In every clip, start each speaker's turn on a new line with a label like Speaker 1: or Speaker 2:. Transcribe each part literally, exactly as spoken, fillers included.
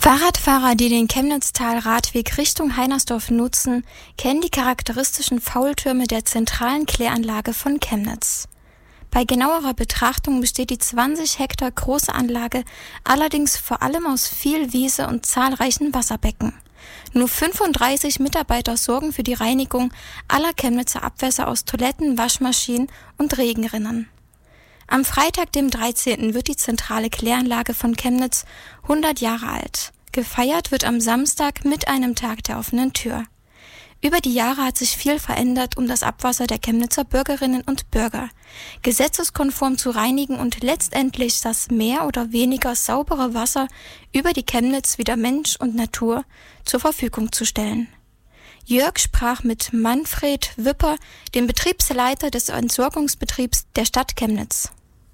Speaker 1: Fahrradfahrer, die den Chemnitztal-Radweg Richtung Heinersdorf nutzen, kennen die charakteristischen Faultürme der zentralen Kläranlage von Chemnitz. Bei genauerer Betrachtung besteht die zwanzig Hektar große Anlage allerdings vor allem aus viel Wiese und zahlreichen Wasserbecken. Nur fünfunddreißig Mitarbeiter sorgen für die Reinigung aller Chemnitzer Abwässer aus Toiletten, Waschmaschinen und Regenrinnen. Am Freitag, dem dreizehnten wird die zentrale Kläranlage von Chemnitz hundert Jahre alt. Gefeiert wird am Samstag mit einem Tag der offenen Tür. Über die Jahre hat sich viel verändert, um das Abwasser der Chemnitzer Bürgerinnen und Bürger gesetzeskonform zu reinigen und letztendlich das mehr oder weniger saubere Wasser über die Chemnitz wieder Mensch und Natur zur Verfügung zu stellen. Jörg sprach mit Manfred Wipper, dem Betriebsleiter des Entsorgungsbetriebs der Stadt Chemnitz.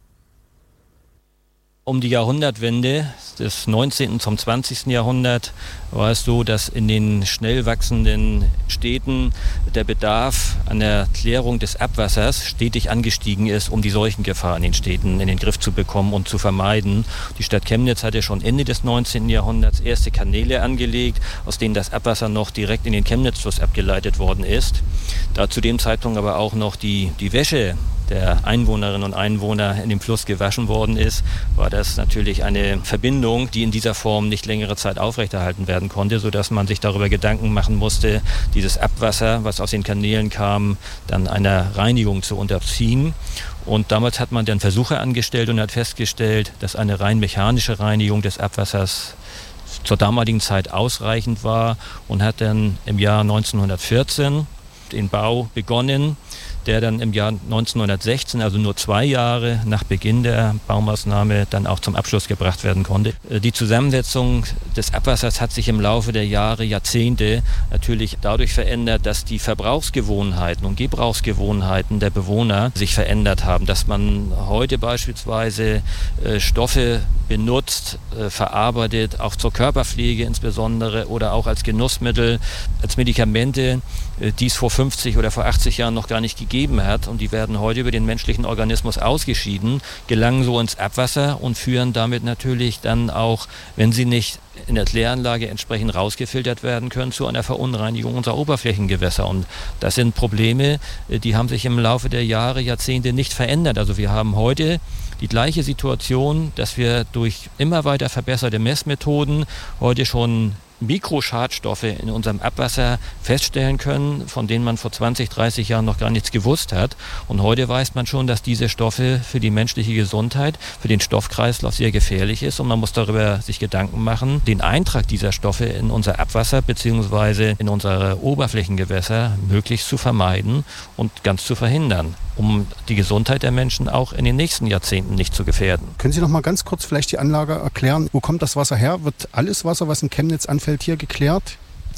Speaker 2: Um die Jahrhundertwende des neunzehnten zum zwanzigsten Jahrhundert war es so, dass in den schnell wachsenden Städten der Bedarf an der Klärung des Abwassers stetig angestiegen ist, um die Seuchengefahr in den Städten in den Griff zu bekommen und zu vermeiden. Die Stadt Chemnitz hatte schon Ende des neunzehnten Jahrhunderts erste Kanäle angelegt, aus denen das Abwasser noch direkt in den Chemnitzfluss abgeleitet worden ist. Da zu dem Zeitpunkt aber auch noch die, die Wäsche der Einwohnerinnen und Einwohner in dem Fluss gewaschen worden ist, war das natürlich eine Verbindung, die in dieser Form nicht längere Zeit aufrechterhalten werden konnte, sodass man sich darüber Gedanken machen musste, dieses Abwasser, was aus den Kanälen kam, dann einer Reinigung zu unterziehen. Und damals hat man dann Versuche angestellt und hat festgestellt, dass eine rein mechanische Reinigung des Abwassers zur damaligen Zeit ausreichend war und hat dann im Jahr neunzehnhundertvierzehn den Bau begonnen, der dann im Jahr neunzehnhundertsechzehn, also nur zwei Jahre nach Beginn der Baumaßnahme, dann auch zum Abschluss gebracht werden konnte. Die Zusammensetzung des Abwassers hat sich im Laufe der Jahre, Jahrzehnte natürlich dadurch verändert, dass die Verbrauchsgewohnheiten und Gebrauchsgewohnheiten der Bewohner sich verändert haben, dass man heute beispielsweise äh, Stoffe benutzt, äh, verarbeitet, auch zur Körperpflege insbesondere oder auch als Genussmittel, als Medikamente, äh, die es vor fünfzig oder vor achtzig Jahren noch gar nicht gegeben hat, und die werden heute über den menschlichen Organismus ausgeschieden, gelangen so ins Abwasser und führen damit natürlich dann auch, wenn sie nicht in der Kläranlage entsprechend rausgefiltert werden können, zu einer Verunreinigung unserer Oberflächengewässer. Und das sind Probleme, die haben sich im Laufe der Jahre, Jahrzehnte nicht verändert. Also wir haben heute die gleiche Situation, dass wir durch immer weiter verbesserte Messmethoden heute schon Mikroschadstoffe in unserem Abwasser feststellen können, von denen man vor zwanzig, dreißig Jahren noch gar nichts gewusst hat. Und heute weiß man schon, dass diese Stoffe für die menschliche Gesundheit, für den Stoffkreislauf sehr gefährlich ist. Und man muss darüber sich Gedanken machen, den Eintrag dieser Stoffe in unser Abwasser bzw. in unsere Oberflächengewässer möglichst zu vermeiden und ganz zu verhindern, um die Gesundheit der Menschen auch in den nächsten Jahrzehnten nicht zu gefährden.
Speaker 3: Können Sie noch mal ganz kurz vielleicht die Anlage erklären? Wo kommt das Wasser her? Wird alles Wasser, was in Chemnitz anfällt, hier geklärt?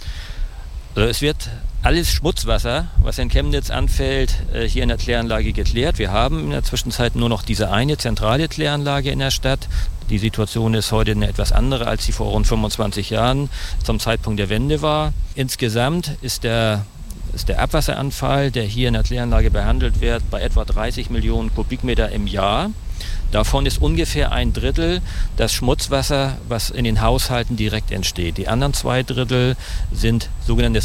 Speaker 2: Also es wird alles Schmutzwasser, was in Chemnitz anfällt, hier in der Kläranlage geklärt. Wir haben in der Zwischenzeit nur noch diese eine zentrale Kläranlage in der Stadt. Die Situation ist heute eine etwas andere, als sie vor rund fünfundzwanzig Jahren zum Zeitpunkt der Wende war. Insgesamt ist der ist der Abwasseranfall, der hier in der Kläranlage behandelt wird, bei etwa dreißig Millionen Kubikmeter im Jahr. Davon ist ungefähr ein Drittel das Schmutzwasser, was in den Haushalten direkt entsteht. Die anderen zwei Drittel sind sogenanntes